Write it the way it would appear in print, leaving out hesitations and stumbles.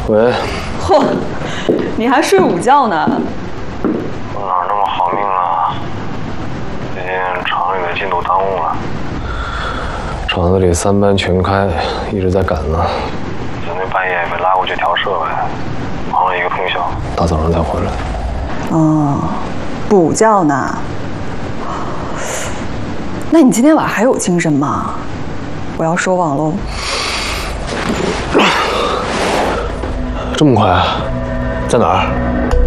喂。 嚯，你还睡午觉呢？ 我哪那么好命啊？最近厂里的进度耽误了，厂子里3班全开，一直在赶呢。昨天半夜被拉过去调设备，忙了一个通宵，大早上才回来。 哦，补觉呢？那你今天晚上还有精神吗？我要收网喽。 这么快啊？在哪儿？